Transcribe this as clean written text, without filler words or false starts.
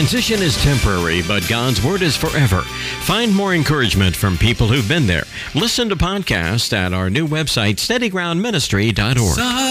Transition is temporary, but God's Word is forever. Find more encouragement from people who've been there. Listen to podcasts at our new website, steadygroundministry.org.